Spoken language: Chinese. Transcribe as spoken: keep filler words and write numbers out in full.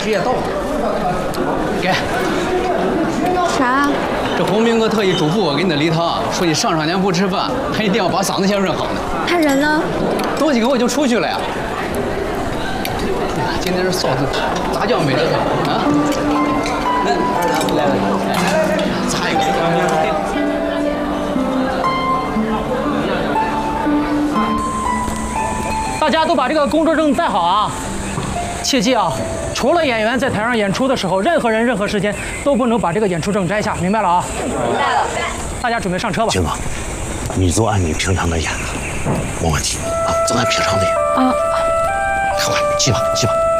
时也到了，给。 啥？ 这洪明哥特意嘱咐我给你的梨汤，说你上上年不吃饭，他一定要把嗓子先润好呢。 他人呢？ 多几个我就出去了呀。今天是臊子炸酱美得很啊！来来来，擦一个。 大家都把这个工作证带好啊！切记啊，除了演员在台上演出的时候，任何人、任何时间都不能把这个演出证摘下，明白了啊？明白了。大家准备上车吧。 金哥，你就按你平常的演，没问题啊，就按平常的演。啊，快快，去吧，去吧。